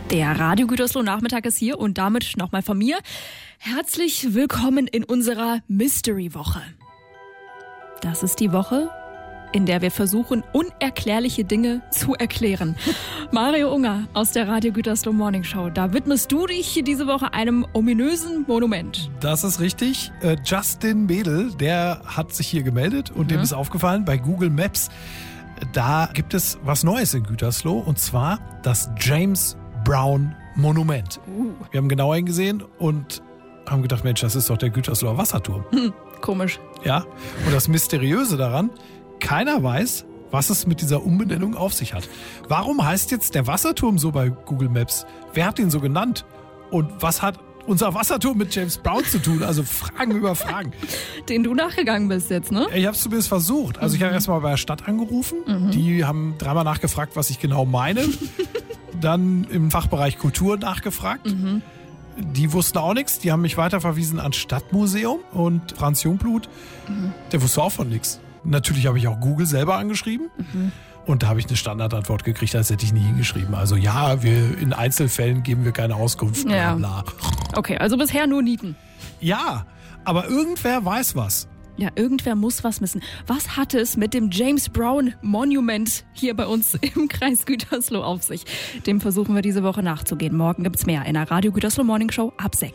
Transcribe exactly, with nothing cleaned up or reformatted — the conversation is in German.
Der Radio Gütersloh Nachmittag ist hier und damit nochmal von mir. Herzlich willkommen in unserer Mystery-Woche. Das ist die Woche, in der wir versuchen, unerklärliche Dinge zu erklären. Mario Unger aus der Radio Gütersloh Morning Show. Da widmest du dich diese Woche einem ominösen Monument. Das ist richtig. Äh, Justin Bedel, der hat sich hier gemeldet und mhm. dem ist aufgefallen bei Google Maps, da gibt es was Neues in Gütersloh und zwar das James Brown Monument. Uh. Wir haben genauer hingesehen und haben gedacht, Mensch, das ist doch der Gütersloher Wasserturm. Hm, komisch. Ja, und das Mysteriöse daran, keiner weiß, was es mit dieser Umbenennung auf sich hat. Warum heißt jetzt der Wasserturm so bei Google Maps? Wer hat ihn so genannt? Und was hat unser Wasserturm mit James Brown zu tun? Also Fragen über Fragen. Den du nachgegangen bist jetzt, ne? Ich habe es zumindest versucht. Also mhm. ich habe erst mal bei der Stadt angerufen. Mhm. Die haben dreimal nachgefragt, was ich genau meine. Dann im Fachbereich Kultur nachgefragt. Mhm. Die wussten auch nichts. Die haben mich weiterverwiesen ans Stadtmuseum. Und Franz Jungblut, mhm. der wusste auch von nichts. Natürlich habe ich auch Google selber angeschrieben. Mhm. Und da habe ich eine Standardantwort gekriegt, als hätte ich nie hingeschrieben. Also ja, wir in Einzelfällen geben wir keine Auskunft. Bla, bla. Okay, also bisher nur Nieten. Ja, aber irgendwer weiß was. Ja, irgendwer muss was wissen. Was hat es mit dem James Brown Monument hier bei uns im Kreis Gütersloh auf sich? Dem versuchen wir diese Woche nachzugehen. Morgen gibt's mehr in der Radio Gütersloh Morning Show ab sechs.